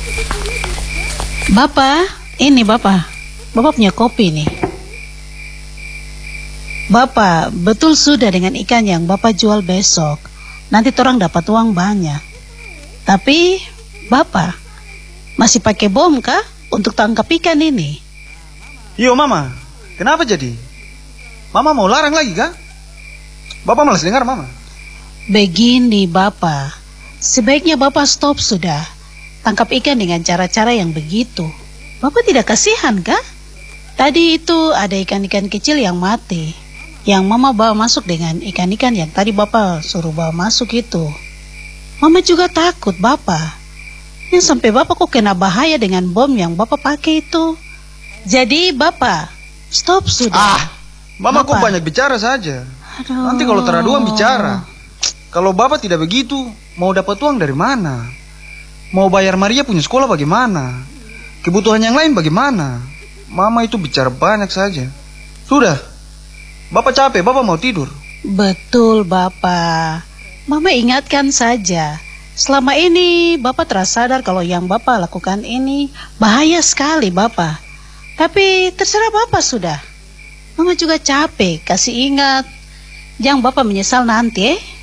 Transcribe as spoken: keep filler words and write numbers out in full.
Bapak, ini Bapak. Bapak punya kopi nih. Bapak, betul sudah dengan ikan yang Bapak jual besok. Nanti torang dapat uang banyak. Tapi, Bapak, masih pakai bom kah untuk tangkap ikan ini? Yo Mama, kenapa jadi? Mama mau larang lagi kah? Bapak malas dengar Mama. Begini Bapak, sebaiknya Bapak stop sudah. Tangkap ikan dengan cara-cara yang begitu. Bapak tidak kasihan kah? Tadi itu ada ikan-ikan kecil yang mati, yang Mama bawa masuk dengan ikan-ikan yang tadi Bapak suruh bawa masuk itu. Mama juga takut Bapak. Yang sampai Bapak kok kena bahaya dengan bom yang Bapak pakai itu. Jadi Bapak, stop sudah. Ah, Mama Bapak. kok banyak bicara saja. Aduh. Nanti kalau teraduan bicara. Kalau Bapak tidak begitu, mau dapat uang dari mana? Mau bayar Maria punya sekolah bagaimana? Kebutuhan yang lain bagaimana? Mama itu bicara banyak saja. Sudah, Bapak capek, Bapak mau tidur. Betul Bapak. Mama ingatkan saja. Selama ini Bapak terasa sadar kalau yang Bapak lakukan ini bahaya sekali Bapak. Tapi terserah Bapak sudah. Mama juga capek, kasih ingat. Jangan Bapak menyesal nanti eh.